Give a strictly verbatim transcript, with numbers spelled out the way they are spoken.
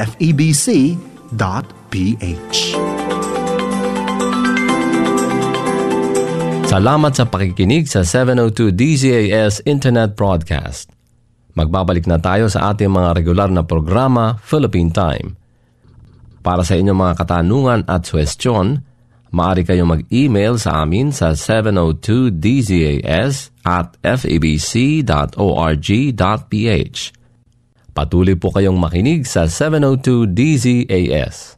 f e b c dot p h. Salamat sa pakikinig sa seven oh two D Z A S Internet Broadcast. Magbabalik na tayo sa ating mga regular na programa, Philippine Time. Para sa inyong mga katanungan at suwestyon, maaari kayong mag-email sa amin sa seven oh two D Z A S at f e b c dot org dot p h. Patuloy po kayong makinig sa seven oh two D Z A S.